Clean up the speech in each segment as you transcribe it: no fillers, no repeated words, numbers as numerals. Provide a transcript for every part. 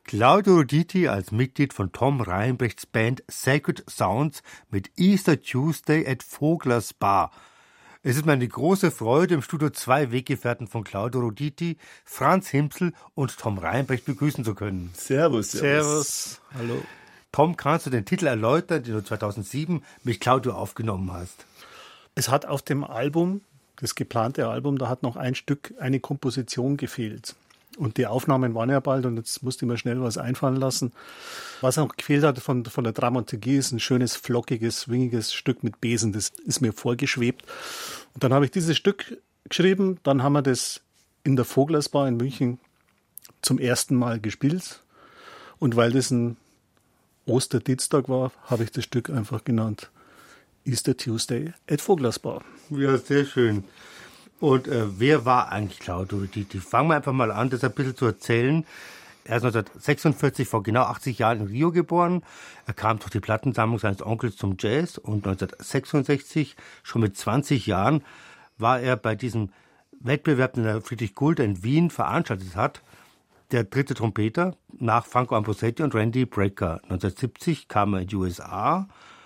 Claudio Roditi als Mitglied von Tom Reinbrechts Band Sacred Sounds mit Easter Tuesday at Voglers Bar. Es ist mir eine große Freude, im Studio 2 Weggefährten von Claudio Roditi, Franz Himsl und Tom Reinbrecht begrüßen zu können. Servus. Servus. Hallo. Tom, kannst du den Titel erläutern, den du 2007 mit Claudio aufgenommen hast? Es hat auf dem Album, das geplante Album, da hat noch ein Stück, eine Komposition gefehlt. Und die Aufnahmen waren ja bald und jetzt musste ich mir schnell was einfallen lassen. Was noch gefehlt hat von der Dramaturgie ist ein schönes, flockiges, swingiges Stück mit Besen. Das ist mir vorgeschwebt. Und dann habe ich dieses Stück geschrieben. Dann haben wir das in der Voglersbar in München zum ersten Mal gespielt. Und weil das ein Osterdienstag war, habe ich das Stück einfach genannt Easter Tuesday at Voglersbar. Ja, sehr schön. Und wer war eigentlich Claudio Roditi? Fangen wir einfach mal an, das ein bisschen zu erzählen. Er ist 1946 vor genau 80 Jahren in Rio geboren. Er kam durch die Plattensammlung seines Onkels zum Jazz und 1966, schon mit 20 Jahren, war er bei diesem Wettbewerb, den der Friedrich Gulda in Wien veranstaltet hat, der dritte Trompeter nach Franco Ambrosetti und Randy Brecker. 1970 kam er in die USA.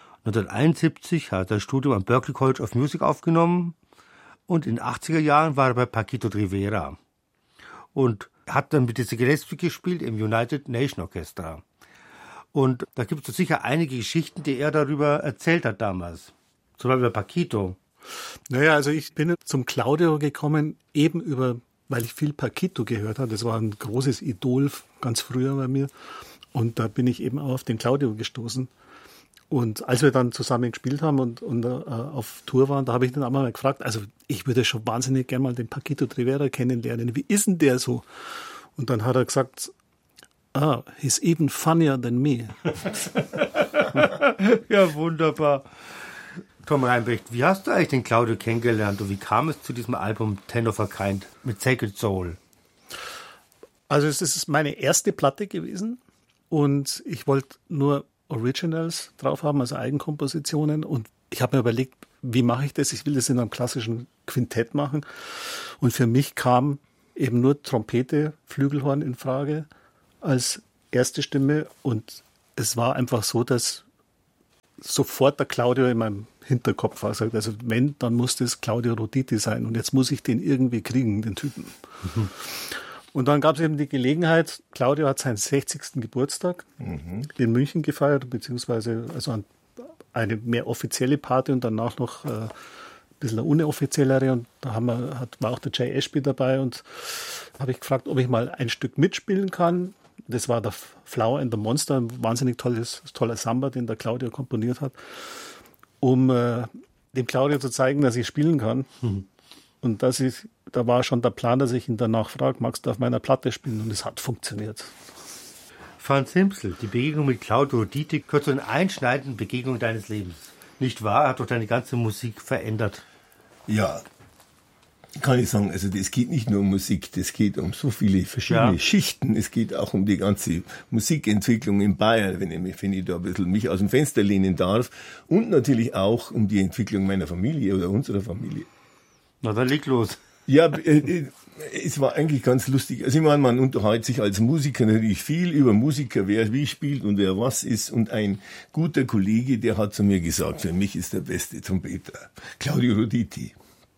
1971 hat er das Studium am Berklee College of Music aufgenommen. Und in den 80er Jahren war er bei Paquito Rivera und hat dann mit Dizzy Gillespie gespielt im United Nation Orchestra. Und da gibt es sicher einige Geschichten, die er darüber erzählt hat damals. Zum Beispiel bei Paquito. Naja, also ich bin zum Claudio gekommen, weil ich viel Paquito gehört habe. Das war ein großes Idol ganz früher bei mir. Und da bin ich eben auch auf den Claudio gestoßen. Und als wir dann zusammen gespielt haben und auf Tour waren, da habe ich ihn einmal mal gefragt, also ich würde schon wahnsinnig gerne mal den Paquito Rivera kennenlernen. Wie ist denn der so? Und dann hat er gesagt, he's even funnier than me. Ja, wunderbar. Tom Reinbrecht, wie hast du eigentlich den Claudio kennengelernt und wie kam es zu diesem Album Ten of a Kind mit Sacred Soul? Also es ist meine erste Platte gewesen und ich wollte nur Originals drauf haben, also Eigenkompositionen. Und ich habe mir überlegt, wie mache ich das? Ich will das in einem klassischen Quintett machen. Und für mich kam eben nur Trompete, Flügelhorn in Frage als erste Stimme. Und es war einfach so, dass sofort der Claudio in meinem Hinterkopf war. Also wenn, dann muss das Claudio Roditi sein. Und jetzt muss ich den irgendwie kriegen, den Typen. Mhm. Und dann gab es eben die Gelegenheit, Claudio hat seinen 60. Geburtstag in München gefeiert, beziehungsweise also eine mehr offizielle Party und danach noch ein bisschen eine unoffiziellere. Und da war auch der Jay Ashby dabei und habe ich gefragt, ob ich mal ein Stück mitspielen kann. Das war der Flower and the Monster, ein wahnsinnig toller Samba, den der Claudio komponiert hat, um dem Claudio zu zeigen, dass ich spielen kann. Mhm. Und da war schon der Plan, dass ich ihn danach frage, magst du auf meiner Platte spielen? Und es hat funktioniert. Franz Himsl, die Begegnung mit Claudio Roditi gehört zu den einschneidenden Begegnungen deines Lebens. Nicht wahr? Hat doch deine ganze Musik verändert. Ja, kann ich sagen. Also das geht nicht nur um Musik, das geht um so viele verschiedene Schichten. Es geht auch um die ganze Musikentwicklung in Bayern, wenn ich da ein bisschen mich aus dem Fenster lehnen darf. Und natürlich auch um die Entwicklung meiner Familie oder unserer Familie. Na, dann leg los. Ja, es war eigentlich ganz lustig. Also ich meine, man unterhält sich als Musiker natürlich viel über Musiker, wer wie spielt und wer was ist. Und ein guter Kollege, der hat zu mir gesagt, für mich ist der beste Trompeter Claudio Roditi.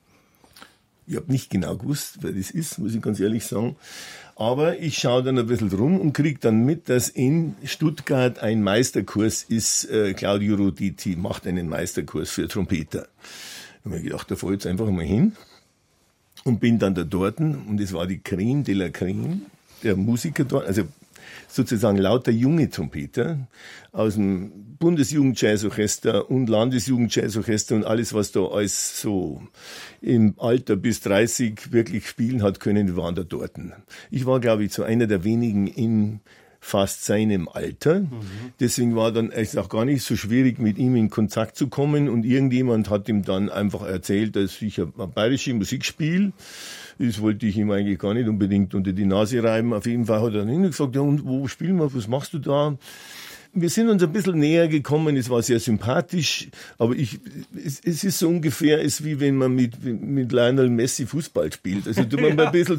Ich habe nicht genau gewusst, wer das ist, muss ich ganz ehrlich sagen. Aber ich schaue dann ein bisschen rum und kriege dann mit, dass in Stuttgart ein Meisterkurs ist. Claudio Roditi macht einen Meisterkurs für Trompeter. Da habe ich gedacht, da fahre ich jetzt einfach mal hin und bin dann da dort und es war die Creme de la Creme der Musiker dort, also sozusagen lauter junge Trompeter aus dem Bundesjugendjazzorchester und Landesjugendjazzorchester und alles, was da alles so im Alter bis 30 wirklich spielen hat können, die waren da dort. Ich war, glaube ich, so einer der wenigen in fast seinem Alter. Deswegen war dann echt auch gar nicht so schwierig, mit ihm in Kontakt zu kommen. Und irgendjemand hat ihm dann einfach erzählt, dass ich eine bayerische Musik spiele. Das wollte ich ihm eigentlich gar nicht unbedingt unter die Nase reiben. Auf jeden Fall hat er dann gesagt, ja, und wo spielen wir, was machst du da? wir sind uns ein bisschen näher gekommen, es war sehr sympathisch, aber es ist so ungefähr, ist wie wenn man mit Lionel Messi Fußball spielt. Also tut man ein bisschen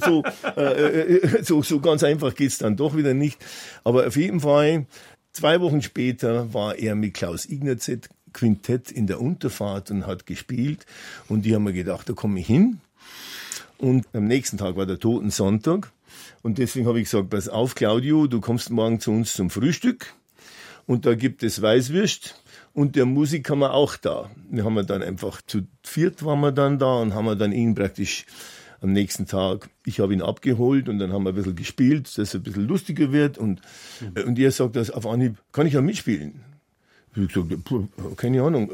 so ganz einfach geht's dann doch wieder nicht. Aber auf jeden Fall, 2 Wochen später war er mit Klaus Ignazet Quintett in der Unterfahrt und hat gespielt. Und die haben mir gedacht, da komme ich hin. Und am nächsten Tag war der Totensonntag. Und deswegen habe ich gesagt, pass auf, Claudio, du kommst morgen zu uns zum Frühstück. Und da gibt es Weißwürst. Und der Musiker haben wir auch da. Wir haben dann einfach zu 4 waren wir dann da und haben wir dann ihn praktisch am nächsten Tag, ich habe ihn abgeholt und dann haben wir ein bisschen gespielt, dass es ein bisschen lustiger wird. Und er sagt, dass auf Anhieb, kann ich ja mitspielen? Ich habe gesagt, keine Ahnung.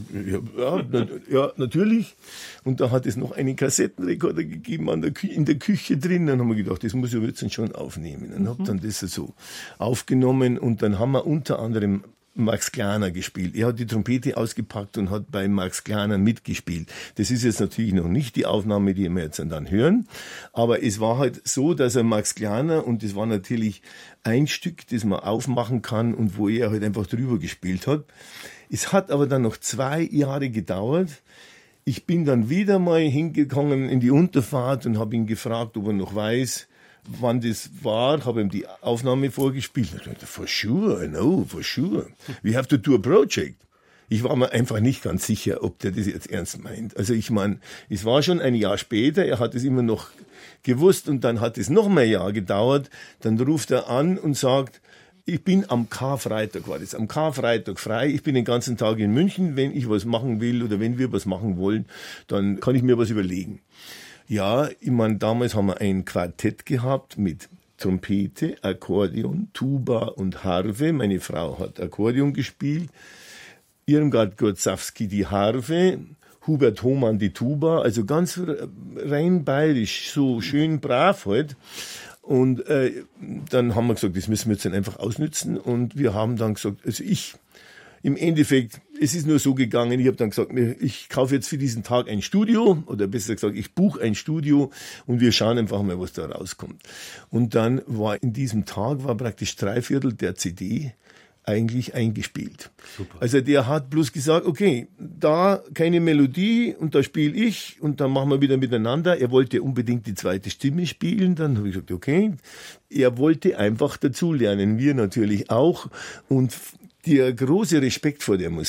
Ja, natürlich. Und da hat es noch einen Kassettenrekorder gegeben in der Küche drin. Dann haben wir gedacht, das muss ich jetzt schon aufnehmen. Und habe dann das so aufgenommen. Und dann haben wir unter anderem Max Glaner gespielt. Er hat die Trompete ausgepackt und hat bei Max Glaner mitgespielt. Das ist jetzt natürlich noch nicht die Aufnahme, die wir jetzt dann hören. Aber es war halt so, dass er Max Glaner, und das war natürlich ein Stück, das man aufmachen kann und wo er halt einfach drüber gespielt hat. Es hat aber dann noch 2 Jahre gedauert. Ich bin dann wieder mal hingegangen in die Unterfahrt und habe ihn gefragt, ob er noch weiß, wann das war, habe ihm die Aufnahme vorgespielt. Ich dachte, for sure, I know, for sure. We have to do a project. Ich war mir einfach nicht ganz sicher, ob der das jetzt ernst meint. Also ich meine, es war schon ein Jahr später, er hat es immer noch gewusst und dann hat es noch mal ein Jahr gedauert. Dann ruft er an und sagt, ich bin am Karfreitag, war das, am Karfreitag frei. Ich bin den ganzen Tag in München. Wenn ich was machen will oder wenn wir was machen wollen, dann kann ich mir was überlegen. Ja, ich meine, damals haben wir ein Quartett gehabt mit Trompete, Akkordeon, Tuba und Harfe. Meine Frau hat Akkordeon gespielt, Irmgard Gorzawski die Harfe, Hubert Hohmann die Tuba, also ganz rein bayerisch, so schön brav halt. Und dann haben wir gesagt, das müssen wir jetzt dann einfach ausnützen. Und wir haben dann gesagt, also im Endeffekt, es ist nur so gegangen, ich habe dann gesagt, ich kaufe jetzt für diesen Tag ein Studio, oder besser gesagt, ich buche ein Studio und wir schauen einfach mal, was da rauskommt. Und dann war in diesem Tag, war praktisch 3/4 der CD eigentlich eingespielt. Super. Also der hat bloß gesagt, okay, da keine Melodie und da spiele ich und dann machen wir wieder miteinander. Er wollte unbedingt die zweite Stimme spielen, dann habe ich gesagt, okay. Er wollte einfach dazulernen, wir natürlich auch, und der große Respekt vor der Musik.